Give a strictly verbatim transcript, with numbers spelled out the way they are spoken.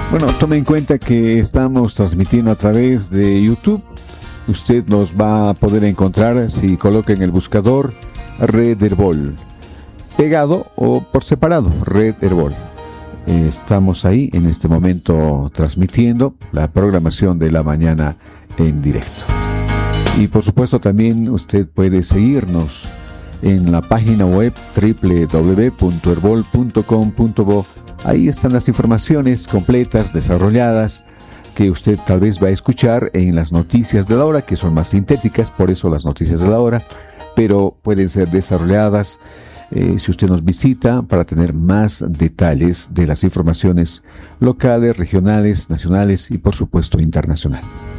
Bueno, tome en cuenta que estamos transmitiendo a través de YouTube. Usted nos va a poder encontrar si coloca en el buscador Red Herbol, pegado o por separado, Red Herbol. Estamos ahí en este momento transmitiendo la programación de la mañana en directo. Y por supuesto también usted puede seguirnos en la página web doble u doble u doble u punto herbol punto com punto bo. Ahí están las informaciones completas, desarrolladas, que usted tal vez va a escuchar en las noticias de la hora, que son más sintéticas, por eso las noticias de la hora, pero pueden ser desarrolladas eh, si usted nos visita para tener más detalles de las informaciones locales, regionales, nacionales y por supuesto internacional.